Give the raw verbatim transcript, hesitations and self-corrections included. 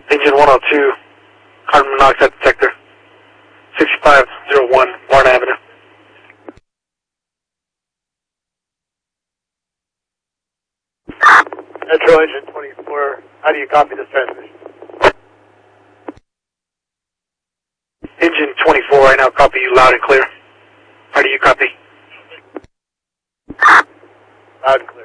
Engine one oh two, carbon monoxide detector, sixty-five oh one, Warren Avenue. Metro Engine twenty-four, how do you copy this transmission? Engine twenty-four, I now copy you loud and clear. How do you copy? Loud and clear.